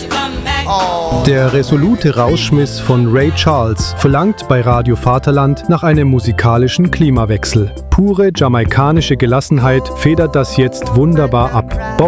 Der resolute Rausschmiss von Ray Charles verlangt bei Radio Vaterland nach einem musikalischen Klimawechsel. Pure jamaikanische Gelassenheit federt das jetzt wunderbar ab.